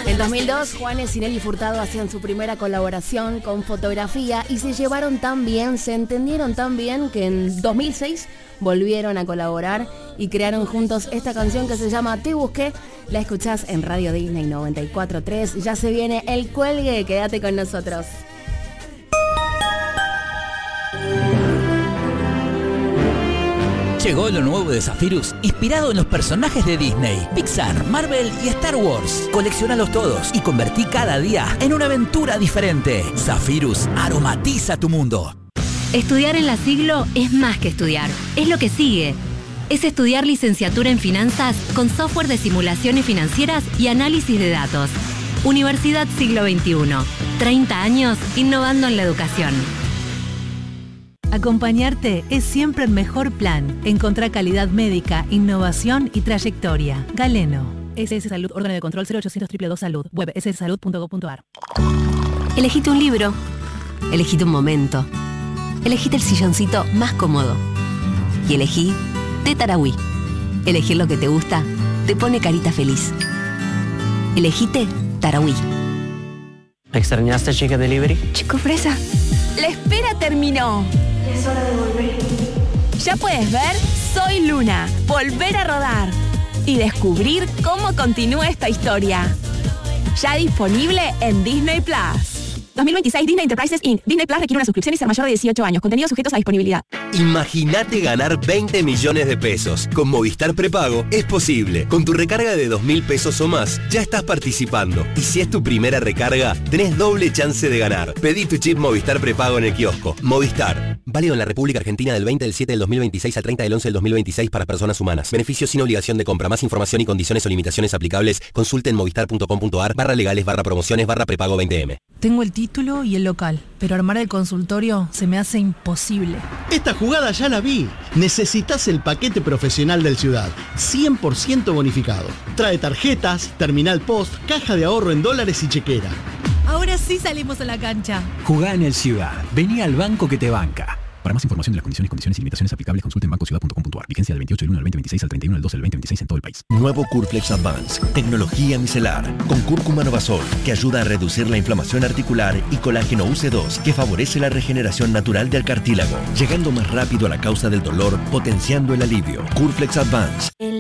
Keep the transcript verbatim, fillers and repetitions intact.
En dos mil dos, Juanes y Nelly Furtado hacían su primera colaboración con fotografía y se llevaron tan bien, se entendieron tan bien que en dos mil seis volvieron a colaborar y crearon juntos esta canción que se llama Te Busqué. La escuchás en Radio Disney noventa y cuatro punto tres. Ya se viene el cuelgue, quédate con nosotros. Llegó lo nuevo de Zephyrus, inspirado en los personajes de Disney, Pixar, Marvel y Star Wars. Coleccionalos todos y convertí cada día en una aventura diferente. Zephyrus aromatiza tu mundo. Estudiar en la Siglo es más que estudiar, es lo que sigue. Es estudiar licenciatura en finanzas con software de simulaciones financieras y análisis de datos. Universidad Siglo veintiuno. treinta años innovando en la educación. Acompañarte es siempre el mejor plan. Encontrá calidad médica, innovación y trayectoria. Galeno. S S Salud, órgano de control cero ochocientos dos dos dos Salud. Web ese ese salud punto gov punto a r. Elegite un libro. Elegite un momento. Elegite el silloncito más cómodo. Y elegí Té Tarahui. Elegir lo que te gusta te pone carita feliz. Elegite Tarahui. ¿Extrañaste Chica Delivery? Chico Fresa, la espera terminó. Es hora de volver. Ya puedes ver Soy Luna, volver a rodar y descubrir cómo continúa esta historia. Ya disponible en Disney Plus. dos mil veintiséis Disney Enterprises incorporated. Disney Plus requiere una suscripción y ser mayor de dieciocho años. Contenidos sujetos a disponibilidad. Imagínate ganar veinte millones de pesos. Con Movistar Prepago es posible. Con tu recarga de dos mil pesos o más, ya estás participando. Y si es tu primera recarga, tenés doble chance de ganar. Pedí tu chip Movistar Prepago en el kiosco. Movistar. Válido en la República Argentina del veinte del siete del dos mil veintiséis al treinta del once del dos mil veintiséis para personas humanas. Beneficios sin obligación de compra. Más información y condiciones o limitaciones aplicables. Consulte en movistar punto com punto a r barra legales barra promociones barra prepago veinte eme. Tengo el título y el local, pero armar el consultorio se me hace imposible. Esta jugada ya la vi. Necesitas el paquete profesional del Ciudad, cien por ciento bonificado. Trae tarjetas, terminal post, caja de ahorro en dólares y chequera. Ahora sí salimos a la cancha. Jugá en el Ciudad. Vení al banco que te banca. Para más información de las condiciones, condiciones y limitaciones aplicables, consulte en banco ciudad punto com punto a r. Vigencia del veintiocho del uno del veinte veintiséis al treinta y uno del doce del veinte veintiséis en todo el país. Nuevo Curflex Advance. Tecnología micelar. Con cúrcuma novasol, que ayuda a reducir la inflamación articular, y colágeno U C dos, que favorece la regeneración natural del cartílago, llegando más rápido a la causa del dolor, potenciando el alivio. Curflex Advance.